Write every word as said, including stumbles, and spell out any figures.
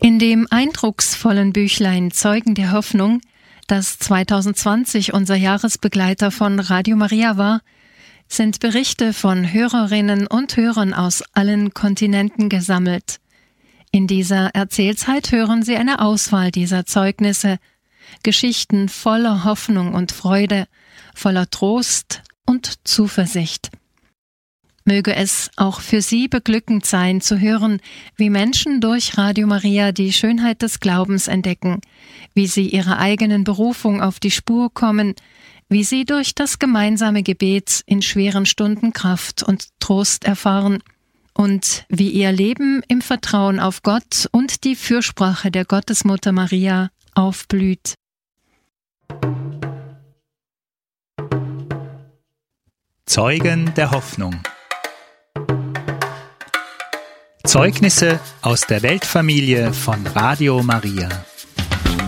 In dem eindrucksvollen Büchlein Zeugen der Hoffnung, das zwanzig zwanzig unser Jahresbegleiter von Radio Maria war, sind Berichte von Hörerinnen und Hörern aus allen Kontinenten gesammelt. In dieser Erzählzeit hören Sie eine Auswahl dieser Zeugnisse, Geschichten voller Hoffnung und Freude, voller Trost und Zuversicht. Möge es auch für Sie beglückend sein, zu hören, wie Menschen durch Radio Maria die Schönheit des Glaubens entdecken, wie sie ihrer eigenen Berufung auf die Spur kommen, wie sie durch das gemeinsame Gebet in schweren Stunden Kraft und Trost erfahren und wie ihr Leben im Vertrauen auf Gott und die Fürsprache der Gottesmutter Maria aufblüht. Zeugen der Hoffnung. Zeugnisse aus der Weltfamilie von Radio Maria.